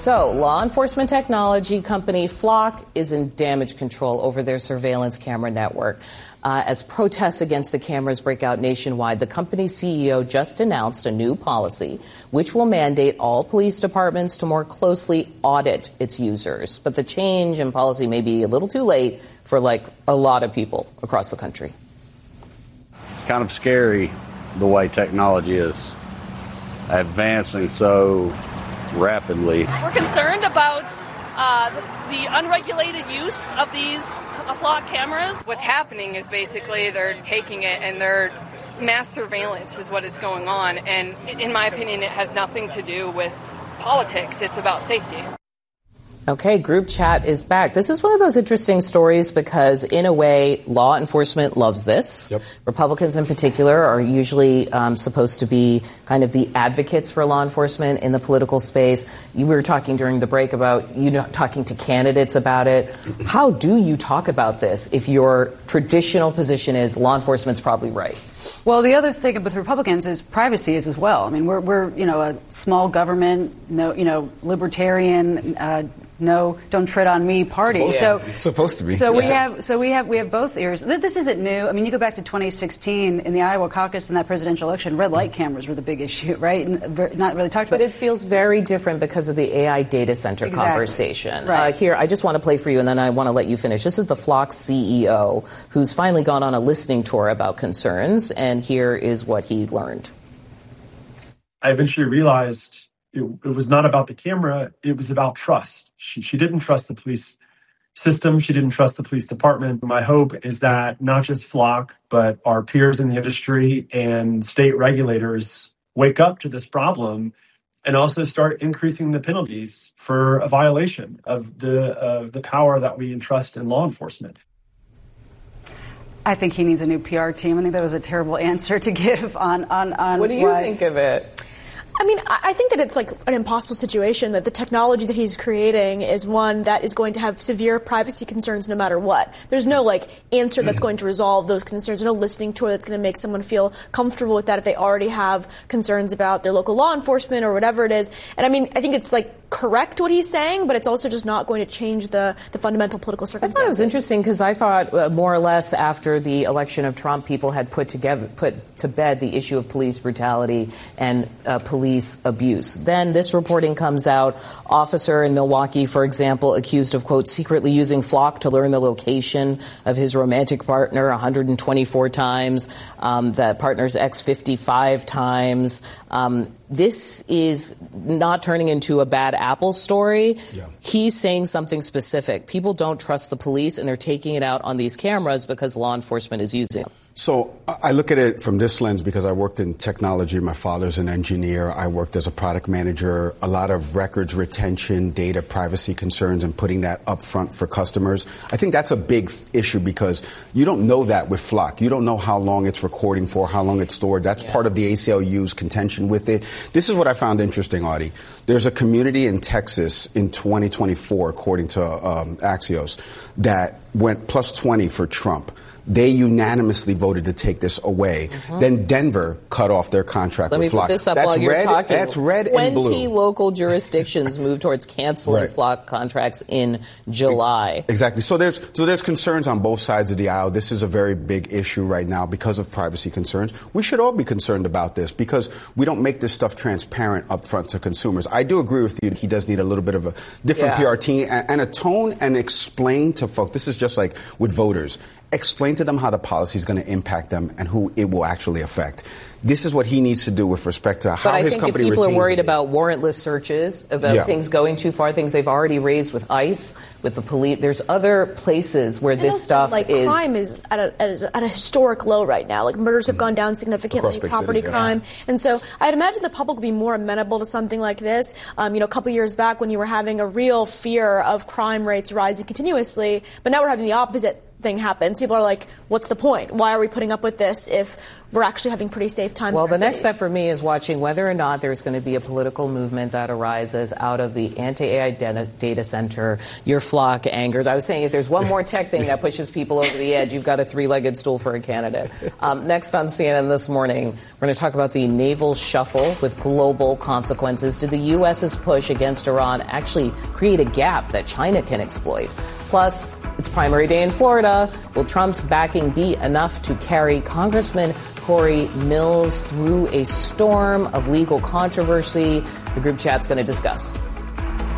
So, law enforcement technology company Flock is in damage control over their surveillance camera network. As protests against the cameras break out nationwide, the company's CEO just announced a new policy which will mandate all police departments to more closely audit its users. But the change in policy may be a little too late for, a lot of people across the country. It's kind of scary the way technology is advancing so rapidly. We're concerned about the unregulated use of these Flock cameras. What's happening is basically they're taking it and they're mass surveillance is what is going on. And in my opinion, it has nothing to do with politics. It's about safety. Okay, group chat is back. This is one of those interesting stories because, in a way, law enforcement loves this. Yep. Republicans in particular are usually supposed to be kind of the advocates for law enforcement in the political space. We were talking during the break about talking to candidates about it. How do you talk about this if your traditional position is law enforcement's probably right? Well, the other thing with Republicans is privacy is as well. I mean, we're a small government, libertarian, no, don't tread on me party. Supposed to be. So we have both ears. This isn't new. I mean, you go back to 2016 in the Iowa caucus in that presidential election, red light cameras were the big issue, right? And not really talked about. But it feels very different because of the AI data center conversation. Right. Here, I just want to play for you, and then I want to let you finish. This is the Flock CEO who's finally gone on a listening tour about concerns, and here is what he learned. I eventually realized it was not about the camera. It was about trust. She didn't trust the police system. She didn't trust the police department. My hope is that not just Flock, but our peers in the industry and state regulators wake up to this problem and also start increasing the penalties for a violation of the power that we entrust in law enforcement. I think he needs a new PR team. I think that was a terrible answer to give on What do you think of it? I mean, I think that it's like an impossible situation, that the technology that he's creating is one that is going to have severe privacy concerns no matter what. There's no answer that's going to resolve those concerns. There's no listening tour that's going to make someone feel comfortable with that if they already have concerns about their local law enforcement or whatever it is. And I mean, I think it's correct what he's saying, but it's also just not going to change the fundamental political circumstances. I thought it was interesting because I thought more or less after the election of Trump, people had put to bed the issue of police brutality and police abuse. Then this reporting comes out. Officer in Milwaukee, for example, accused of, quote, secretly using Flock to learn the location of his romantic partner 124 times, that partner's ex 55 times. This is not turning into a bad apple story. Yeah. He's saying something specific. People don't trust the police, and they're taking it out on these cameras because law enforcement is using them. So I look at it from this lens because I worked in technology. My father's an engineer. I worked as a product manager, a lot of records retention, data privacy concerns, and putting that up front for customers. I think that's a big issue because you don't know that with Flock. You don't know how long it's recording for, how long it's stored. That's part of the ACLU's contention with it. This is what I found interesting, Audie. There's a community in Texas in 2024, according to Axios, that went plus 20 for Trump. They unanimously voted to take this away. Mm-hmm. Then Denver cut off their contract with Flock. Let me put this up while you're talking. That's red and blue. 20 local jurisdictions moved towards canceling Flock contracts in July. Exactly. So there's concerns on both sides of the aisle. This is a very big issue right now because of privacy concerns. We should all be concerned about this because we don't make this stuff transparent up front to consumers. I do agree with you. He does need a little bit of a different PR team and a tone and explain to folks. This is just like with voters. Explain to them how the policy is going to impact them and who it will actually affect. This is what he needs to do with respect to how his company retains it. But I think if people are worried about warrantless searches, about things going too far, things they've already raised with ICE, with the police, there's other places where this stuff is... crime is at a historic low right now. Murders have gone down significantly, property crime. And so I'd imagine the public would be more amenable to something like this. A couple years back when you were having a real fear of crime rates rising continuously, but now we're having the opposite thing happens, people are like, what's the point? Why are we putting up with this if we're actually having pretty safe times? Well, in our the next cities? step for me is watching whether or not there's going to be a political movement that arises out of the anti-AI data center. Your flock angers. I was saying if there's one more tech thing that pushes people over the edge, you've got a three-legged stool for a candidate. Next on CNN this morning, we're going to talk about the naval shuffle with global consequences. Did the U.S.'s push against Iran actually create a gap that China can exploit? Plus, it's primary day in Florida. Will Trump's backing be enough to carry Congressman Corey Mills through a storm of legal controversy? The group chat's going to discuss.